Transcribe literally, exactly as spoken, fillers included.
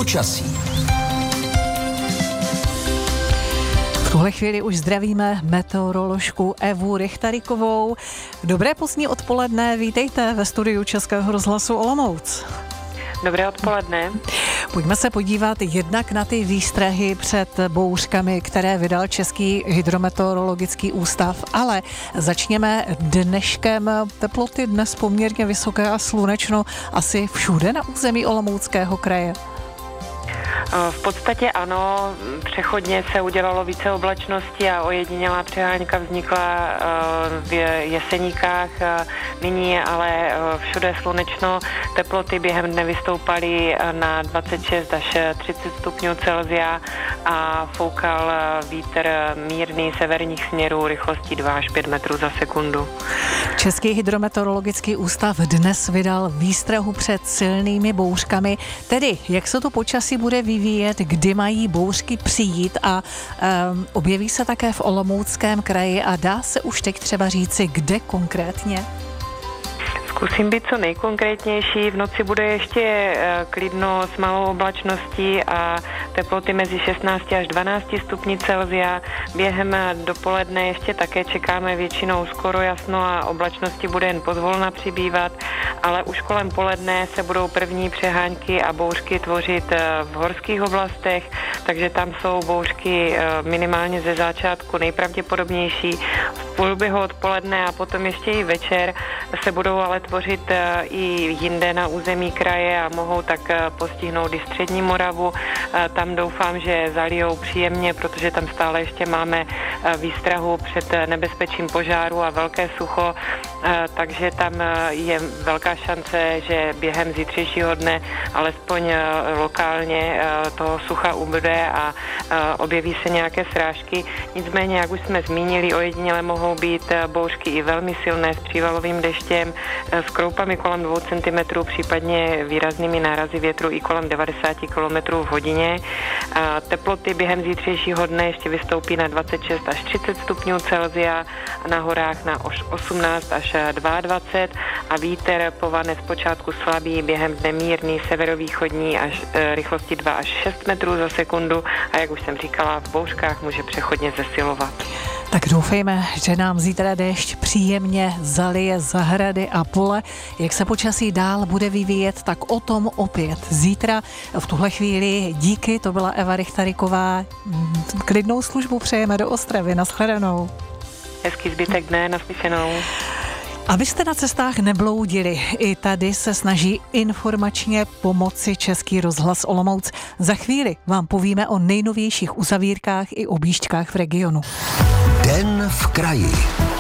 Počasí. V tuhle chvíli už zdravíme meteoroložku Evu Richtarikovou. Dobré pozdní odpoledne, vítejte ve studiu Českého rozhlasu Olomouc. Dobré odpoledne. Pojďme se podívat jednak na ty výstrahy před bouřkami, které vydal Český hydrometeorologický ústav, ale začněme dneškem. Teploty dnes poměrně vysoké a slunečno asi všude na území Olomouckého kraje. V podstatě ano, přechodně se udělalo více oblačnosti a ojedinělá přeháňka vznikla v Jeseníkách, nyní ale všude slunečno, teploty během dne vystoupaly na dvacet šest až třicet stupňů Celsia a foukal vítr mírný severních směrů rychlostí dva až pět metrů za sekundu. Český hydrometeorologický ústav dnes vydal výstrahu před silnými bouřkami, tedy jak se to počasí bude vyvíjet, kdy mají bouřky přijít a um, objeví se také v Olomouckém kraji a dá se už teď třeba říci, kde konkrétně? Zkusím být co nejkonkrétnější. V noci bude ještě klidno s malou oblačností a teploty mezi šestnáct až dvanáct stupni Celsia. Během dopoledne ještě také čekáme většinou skoro jasno a oblačnosti bude jen pozvolna přibývat, ale už kolem poledne se budou první přehánky a bouřky tvořit v horských oblastech, takže tam jsou bouřky minimálně ze začátku nejpravděpodobnější. V průběhu odpoledne a potom ještě i večer se budou ale tvořit i jinde na území kraje a mohou tak postihnout i střední Moravu. Tam doufám, že zalijou příjemně, protože tam stále ještě máme výstrahu před nebezpečím požáru a velké sucho, takže tam je velká šance, že během zítřejšího dne alespoň lokálně toho sucha ubude a objeví se nějaké srážky. Nicméně, jak už jsme zmínili, ojediněle mohou být bouřky i velmi silné s přívalovým deštěm, s kroupami kolem dvou centimetrů, případně výraznými nárazy větru i kolem devadesát kilometrů v hodině. Teploty během zítřejšího dne ještě vystoupí na dvacet šest až třicet stupňů Celsia a na horách na osmnáct až dvacet dva a vítr povane zpočátku slabý, během dne mírný severovýchodní až e, rychlosti dva až šest metrů za sekundu a jak už jsem říkala, v bouřkách může přechodně zesilovat. Tak doufejme, že nám zítra déšť příjemně zalije zahrady a pole. Jak se počasí dál bude vyvíjet, tak o tom opět zítra. V tuhle chvíli díky, to byla Eva Richtariková. Klidnou službu přejeme do Ostravy. Naschledanou. Hezký zbytek dne, naslyšenou. Abyste na cestách nebloudili, i tady se snaží informačně pomoci Český rozhlas Olomouc. Za chvíli vám povíme o nejnovějších uzavírkách i objížďkách v regionu. Den v kraji.